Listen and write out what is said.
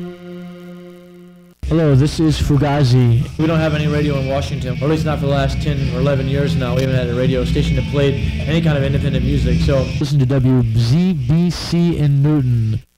Hello, this is Fugazi. We don't have any radio in Washington, or at least not for the last 10 or 11 years now. We haven't had a radio station that played any kind of independent music, so listen to WZBC in Newton.